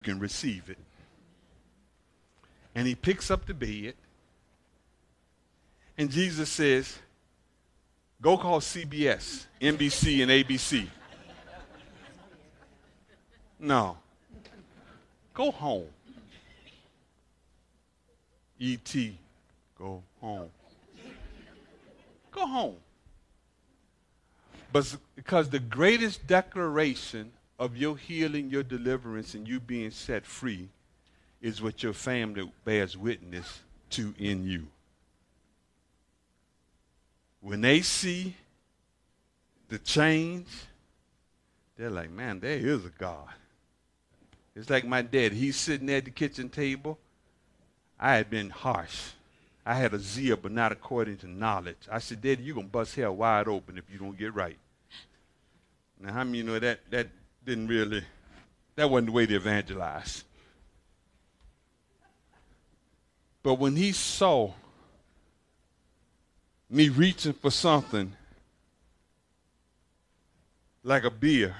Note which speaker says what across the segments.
Speaker 1: can receive it. And he picks up the bed, and Jesus says, go call CBS, NBC, and ABC. No. Go home. E.T., go home. Go home. But because the greatest declaration of your healing, your deliverance, and you being set free is what your family bears witness to in you. When they see the change, they're like, man, there is a God. It's like my dad. He's sitting there at the kitchen table. I had been harsh. I had a zeal, but not according to knowledge. I said, Daddy, you're going to bust hell wide open if you don't get right. Now, how many of you know that didn't really, that wasn't the way to evangelize. But when he saw me reaching for something like a beer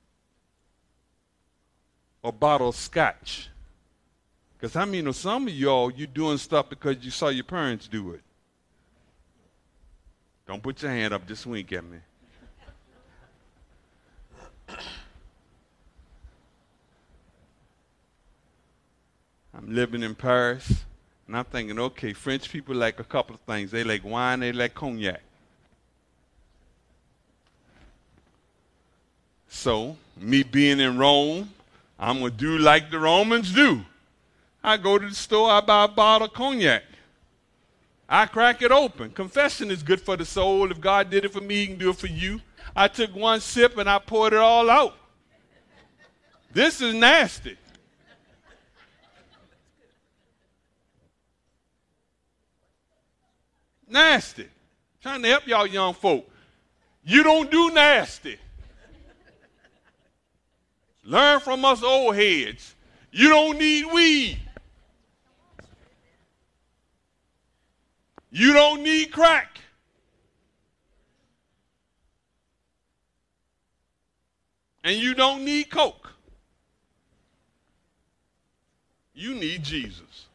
Speaker 1: or bottle of scotch, because I mean, some of y'all, you're doing stuff because you saw your parents do it. Don't put your hand up, just wink at me. I'm living in Paris, and I'm thinking, okay, French people like a couple of things. They like wine, they like cognac. So, me being in Rome, I'm going to do like the Romans do. I go to the store, I buy a bottle of cognac. I crack it open. Confession is good for the soul. If God did it for me, he can do it for you. I took one sip and I poured it all out. This is nasty. Nasty. Trying to help y'all young folk. You don't do nasty. Learn from us old heads. You don't need weed. You don't need crack. And you don't need coke. You need Jesus.